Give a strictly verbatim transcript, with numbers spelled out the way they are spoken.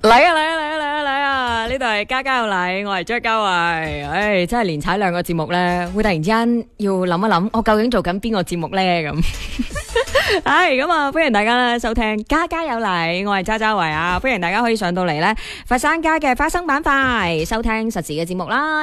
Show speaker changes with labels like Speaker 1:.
Speaker 1: 嚟啊嚟啊嚟啊嚟啊嚟啊！呢度係家家有禮，我係張家慧。唉，真係連踩兩個節目咧，會突然之間要諗一諗，我究竟做緊邊個節目咧咁。唉，咁啊，歡迎大家咧收聽家家有禮，我係渣渣慧啊！歡迎大家可以上到嚟咧佛山家嘅花生板塊收聽實時嘅節目啦。